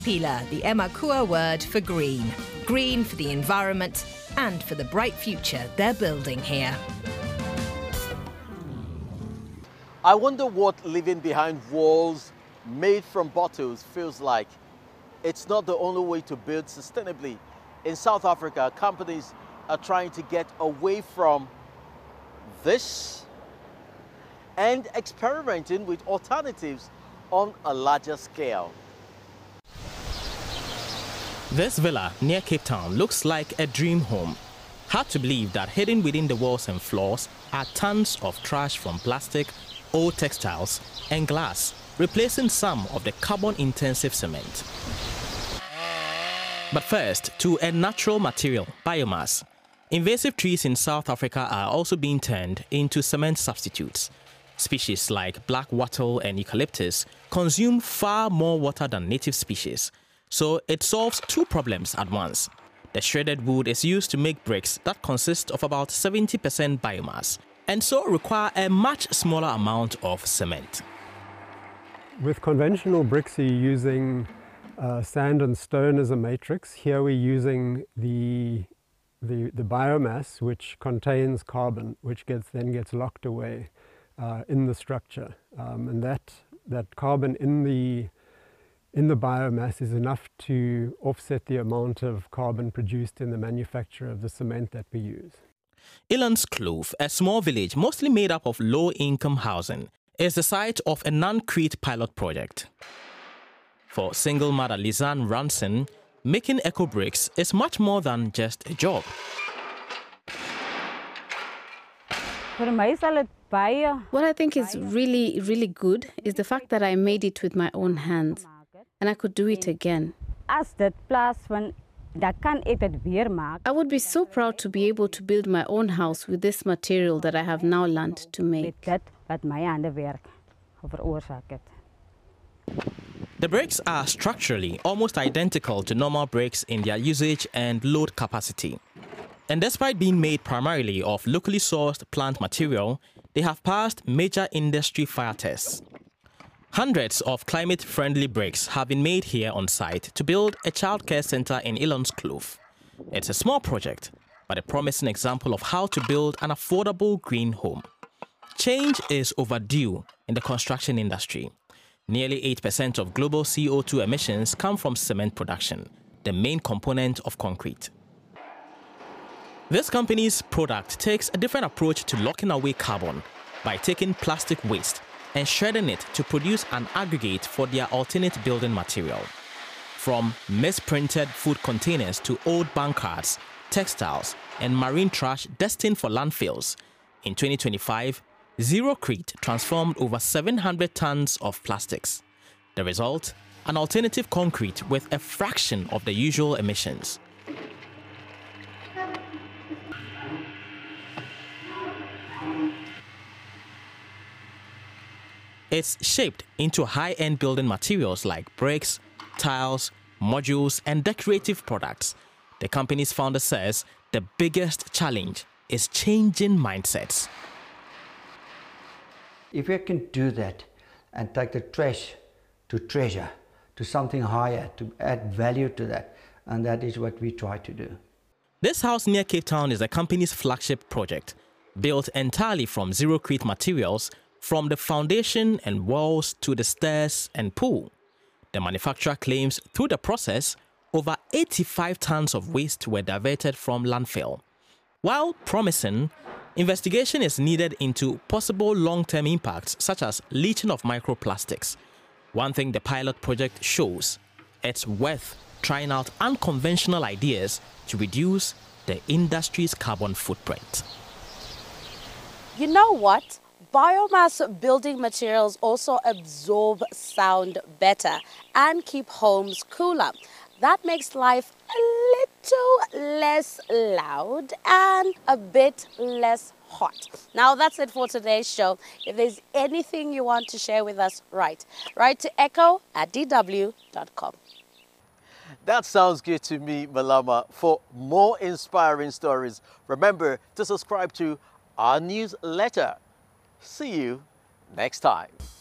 Pila, the Emakua word for green. Green for the environment and for the bright future they're building here. I wonder what living behind walls made from bottles feels like. It's not the only way to build sustainably. In South Africa, companies are trying to get away from this and experimenting with alternatives on a larger scale. This villa near Cape Town looks like a dream home. Hard to believe that hidden within the walls and floors are tons of trash from plastic, old textiles and glass, replacing some of the carbon-intensive cement. But first, to a natural material, biomass. Invasive trees in South Africa are also being turned into cement substitutes. Species like black wattle and eucalyptus consume far more water than native species. So it solves two problems at once. The shredded wood is used to make bricks that consist of about 70% biomass and so require a much smaller amount of cement. With conventional bricks, you're using sand and stone as a matrix. Here we're using the biomass, which contains carbon, which then gets locked away in the structure. And that carbon in the biomass is enough to offset the amount of carbon produced in the manufacture of the cement that we use. Elandskloof, a small village mostly made up of low-income housing, is the site of a non-Crete pilot project. For single mother Lizanne Ranson, making eco-bricks is much more than just a job. What I think is really good is the fact that I made it with my own hands. And I could do it again. I would be so proud to be able to build my own house with this material that I have now learned to make. The bricks are structurally almost identical to normal bricks in their usage and load capacity. And despite being made primarily of locally sourced plant material, they have passed major industry fire tests. Hundreds of climate-friendly bricks have been made here on site to build a childcare center in Elandskloof. It's a small project, but a promising example of how to build an affordable green home. Change is overdue in the construction industry. Nearly 8% of global CO2 emissions come from cement production, the main component of concrete. This company's product takes a different approach to locking away carbon by taking plastic waste and shredding it to produce an aggregate for their alternate building material. From misprinted food containers to old bank cards, textiles, and marine trash destined for landfills, in 2025, Zerocrete transformed over 700 tons of plastics. The result? An alternative concrete with a fraction of the usual emissions. It's shaped into high-end building materials like bricks, tiles, modules, and decorative products. The company's founder says the biggest challenge is changing mindsets. If we can do that and take the trash to treasure, to something higher, to add value to that, and that is what we try to do. This house near Cape Town is the company's flagship project, built entirely from Zerocrete materials, from the foundation and walls to the stairs and pool. The manufacturer claims through the process, over 85 tons of waste were diverted from landfill. While promising, investigation is needed into possible long-term impacts such as leaching of microplastics. One thing the pilot project shows, it's worth trying out unconventional ideas to reduce the industry's carbon footprint. You know what? Biomass building materials also absorb sound better and keep homes cooler. That makes life a little less loud and a bit less hot. Now that's it for today's show. If there's anything you want to share with us, write to echo@dw.com. That sounds good to me, Malama. For more inspiring stories, remember to subscribe to our newsletter. See you next time.